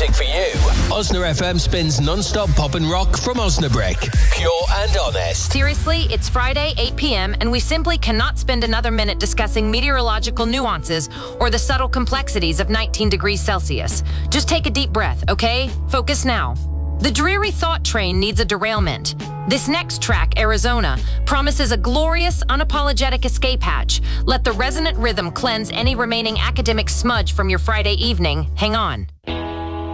music for you. Osna FM spins non-stop pop and rock from Osnabrück. Pure and honest. Seriously, it's Friday, 8 p.m., and we simply cannot spend another minute discussing meteorological nuances or the subtle complexities of 19 degrees Celsius. Just take a deep breath, okay? Focus now. The dreary thought train needs a derailment. This next track, Arizona, promises a glorious, unapologetic escape hatch. Let the resonant rhythm cleanse any remaining academic smudge from your Friday evening. Hang on.